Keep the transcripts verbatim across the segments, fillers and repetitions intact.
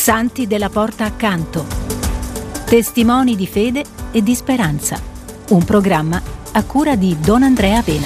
Santi della Porta Accanto. Testimoni di fede e di speranza. Un programma a cura di Don Andrea Vena.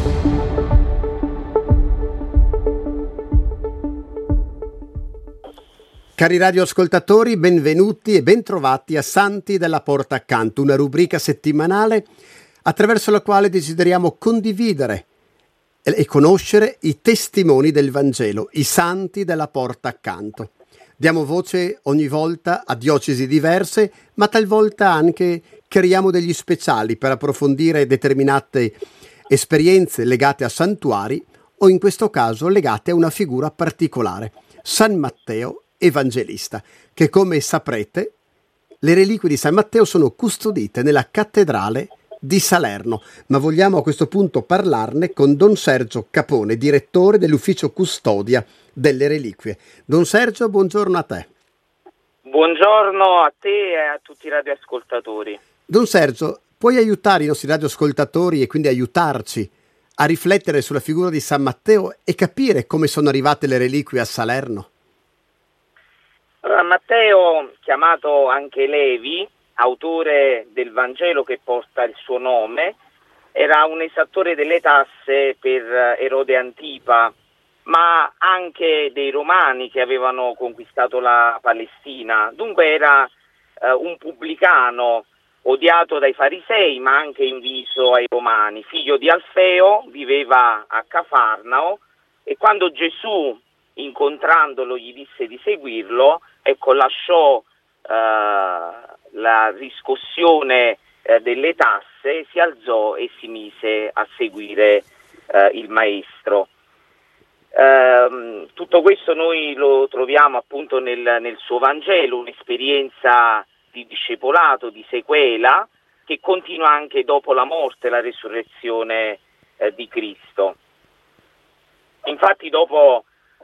Cari radioascoltatori, benvenuti e bentrovati a Santi della Porta Accanto, una rubrica settimanale attraverso la quale desideriamo condividere e conoscere i testimoni del Vangelo, i santi della Porta Accanto. Diamo voce ogni volta a diocesi diverse, ma talvolta anche creiamo degli speciali per approfondire determinate esperienze legate a santuari o in questo caso legate a una figura particolare, San Matteo Evangelista, che come saprete le reliquie di San Matteo sono custodite nella cattedrale di Salerno, ma vogliamo a questo punto parlarne con Don Sergio Capone, direttore dell'ufficio custodia delle reliquie. Don Sergio, buongiorno a te. Buongiorno a te e a tutti i radioascoltatori. Don Sergio, puoi aiutare i nostri radioascoltatori e quindi aiutarci a riflettere sulla figura di San Matteo e capire come sono arrivate le reliquie a Salerno? Allora, Matteo, chiamato anche Levi, autore del Vangelo che porta il suo nome, era un esattore delle tasse per Erode Antipa, ma anche dei Romani che avevano conquistato la Palestina. Dunque era eh, un pubblicano odiato dai farisei, ma anche inviso ai Romani. Figlio di Alfeo, viveva a Cafarnao e quando Gesù, incontrandolo, gli disse di seguirlo, ecco, lasciò eh, la riscossione eh, delle tasse, si alzò e si mise a seguire eh, il maestro. Eh, tutto questo noi lo troviamo appunto nel, nel suo Vangelo, un'esperienza di discepolato, di sequela, che continua anche dopo la morte e la resurrezione eh, di Cristo. Infatti dopo Uh,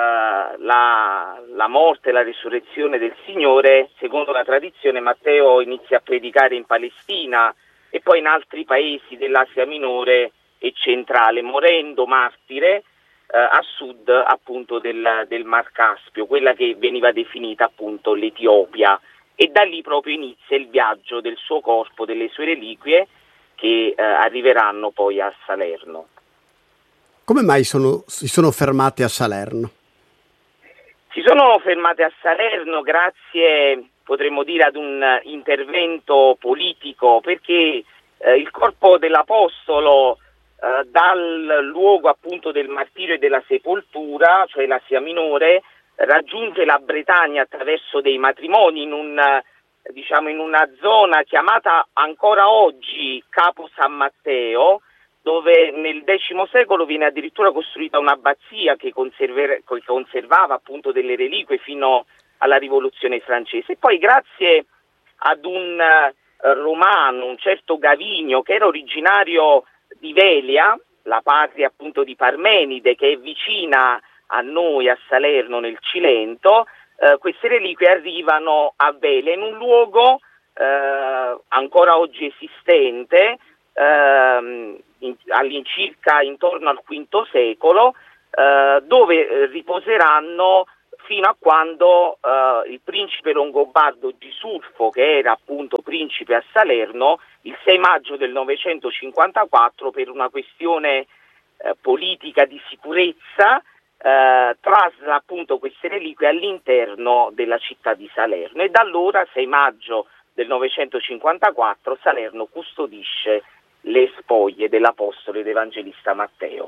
la, la morte e la risurrezione del Signore, secondo la tradizione, Matteo inizia a predicare in Palestina e poi in altri paesi dell'Asia Minore e centrale, morendo martire uh, a sud appunto del, del Mar Caspio, quella che veniva definita appunto l'Etiopia, e da lì proprio inizia il viaggio del suo corpo, delle sue reliquie che uh, arriveranno poi a Salerno. Come mai sono, si sono fermate a Salerno? Si sono fermate a Salerno grazie, potremmo dire, ad un intervento politico, perché eh, il corpo dell'Apostolo eh, dal luogo appunto del martirio e della sepoltura, cioè l'Asia Minore, raggiunge la Bretagna attraverso dei matrimoni in un, diciamo, in una zona chiamata ancora oggi Capo San Matteo, dove nel X secolo viene addirittura costruita un'abbazia che, conserver- che conservava appunto delle reliquie fino alla Rivoluzione francese. E poi grazie ad un uh, romano, un certo Gavigno, che era originario di Velia, la patria appunto di Parmenide, che è vicina a noi, a Salerno, nel Cilento, uh, queste reliquie arrivano a Velia, in un luogo uh, ancora oggi esistente, uh, In, all'incirca intorno al quinto secolo, eh, dove eh, riposeranno fino a quando eh, il principe longobardo Gisulfo, che era appunto principe a Salerno, il sei maggio del novecentocinquantaquattro, per una questione eh, politica di sicurezza, eh, trasla appunto queste reliquie all'interno della città di Salerno, e da allora, sei maggio del novecentocinquantaquattro, Salerno custodisce le spoglie dell'Apostolo ed Evangelista Matteo.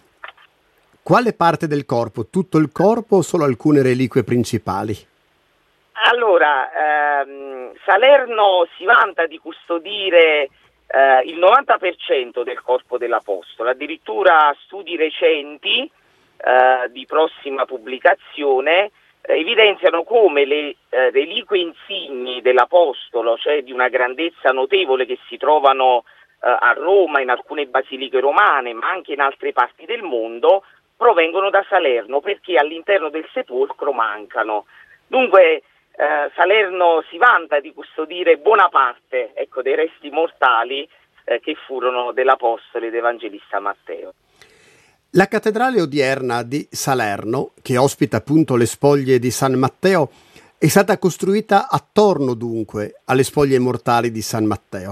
Quale parte del corpo? Tutto il corpo o solo alcune reliquie principali? Allora, ehm, Salerno si vanta di custodire eh, il novanta per cento del corpo dell'Apostolo, addirittura studi recenti eh, di prossima pubblicazione eh, evidenziano come le eh, reliquie insigni dell'Apostolo, cioè di una grandezza notevole, che si trovano a Roma, in alcune basiliche romane, ma anche in altre parti del mondo, provengono da Salerno, perché all'interno del sepolcro mancano. Dunque eh, Salerno si vanta di custodire buona parte, ecco, dei resti mortali eh, che furono dell'Apostolo ed Evangelista Matteo. La cattedrale odierna di Salerno, che ospita appunto le spoglie di San Matteo, È stata costruita attorno dunque alle spoglie mortali di San Matteo.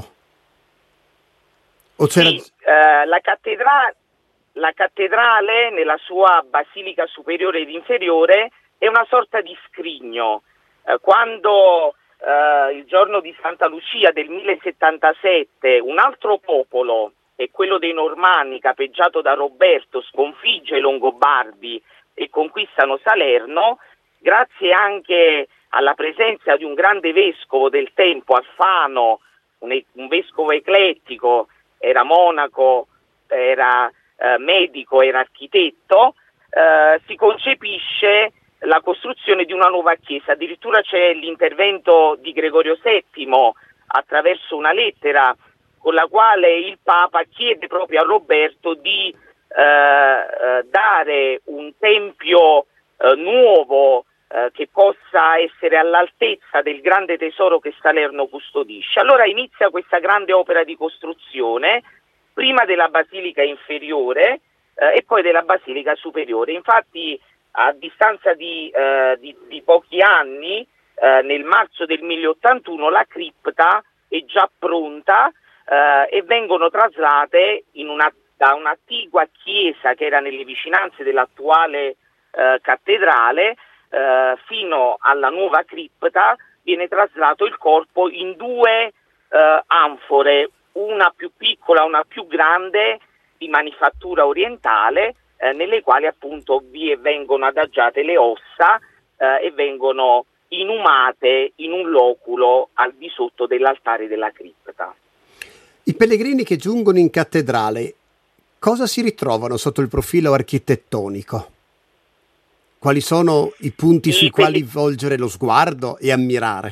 O c'era... Sì, eh, la, cattedrale, la cattedrale nella sua basilica superiore ed inferiore è una sorta di scrigno. Eh, quando eh, il giorno di Santa Lucia del millesettantasette un altro popolo, e quello dei Normanni capeggiato da Roberto, sconfigge i Longobardi e conquistano Salerno, grazie anche alla presenza di un grande vescovo del tempo, Alfano, un, un vescovo eclettico, era monaco, era eh, medico, era architetto, eh, si concepisce la costruzione di una nuova chiesa. Addirittura c'è l'intervento di Gregorio settimo attraverso una lettera con la quale il Papa chiede proprio a Roberto di eh, eh, dare un tempio eh, nuovo eh, che possa essere all'altezza del grande tesoro che Salerno custodisce. Allora inizia questa grande opera di costruzione, prima della basilica inferiore eh, e poi della basilica superiore. Infatti a distanza di, eh, di, di pochi anni, eh, nel marzo del milleottantuno, la cripta è già pronta eh, e vengono traslate in una, da un'attigua chiesa che era nelle vicinanze dell'attuale eh, cattedrale eh, fino alla nuova cripta. Viene traslato il corpo in due eh, anfore, una più piccola, una più grande, di manifattura orientale, eh, nelle quali appunto vi vengono adagiate le ossa eh, e vengono inumate in un loculo al di sotto dell'altare della cripta. I pellegrini che giungono in cattedrale cosa si ritrovano sotto il profilo architettonico? Quali sono i punti I sui quali pelleg- volgere lo sguardo e ammirare?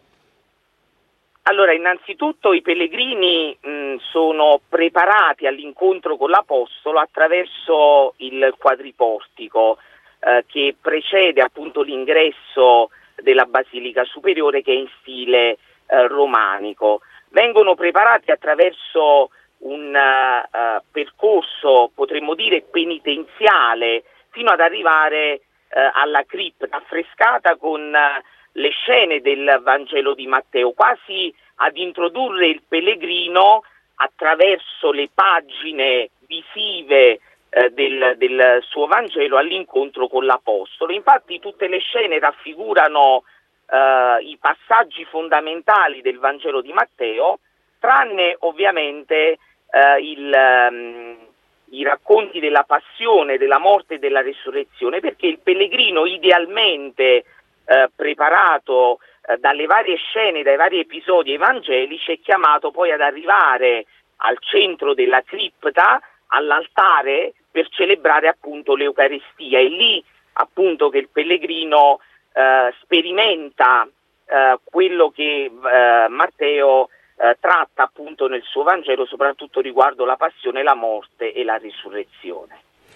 Allora, innanzitutto i pellegrini mh, sono preparati all'incontro con l'Apostolo attraverso il quadriportico eh, che precede appunto l'ingresso della Basilica Superiore, che è in stile eh, romanico. Vengono preparati attraverso un uh, percorso, potremmo dire, penitenziale, fino ad arrivare uh, alla cripta affrescata con uh, le scene del Vangelo di Matteo, quasi ad introdurre il pellegrino attraverso le pagine visive eh, del, del suo Vangelo all'incontro con l'Apostolo. Infatti tutte le scene raffigurano eh, i passaggi fondamentali del Vangelo di Matteo, tranne ovviamente eh, il, um, i racconti della passione, della morte e della resurrezione, perché il pellegrino idealmente Eh, preparato eh, dalle varie scene, dai vari episodi evangelici, è chiamato poi ad arrivare al centro della cripta, all'altare, per celebrare appunto l'Eucaristia. È lì appunto che il pellegrino eh, sperimenta eh, quello che eh, Matteo eh, tratta appunto nel suo Vangelo, soprattutto riguardo la passione, la morte e la risurrezione.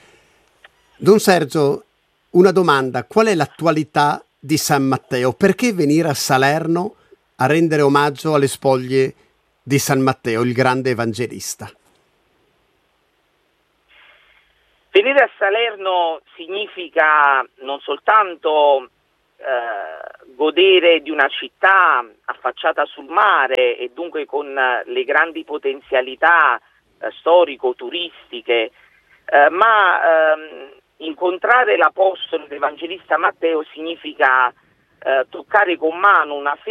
Don Sergio, una domanda: qual è l'attualità di San Matteo? Perché venire a Salerno a rendere omaggio alle spoglie di San Matteo, il grande evangelista? Venire a Salerno significa non soltanto eh, godere di una città affacciata sul mare e dunque con le grandi potenzialità eh, storico-turistiche, eh, ma ehm, incontrare l'Apostolo, l'Evangelista Matteo, significa eh, toccare con mano una fede